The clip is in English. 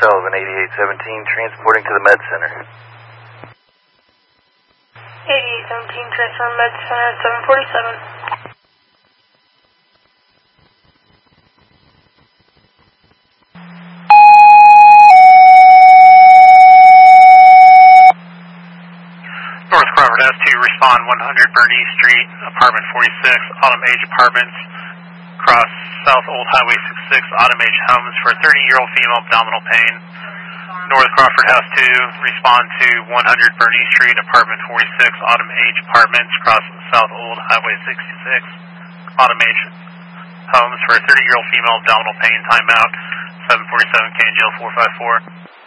Sullivan, 8817, transporting to the Med Center. 8817, transfer Med Center, 747. North Crawford S2, respond 100 Bernice Street, apartment 46, Autumn Age Apartments, cross South Old Highway 66, Autumn Age Homes for a 30-year-old female abdominal pain. North Crawford House 2, respond to 100 Bernice Street, apartment 46, Autumn Age Apartments, cross South Old Highway 66, Autumn Age Homes for a 30-year-old female abdominal pain. Timeout, 747 KNGL 454.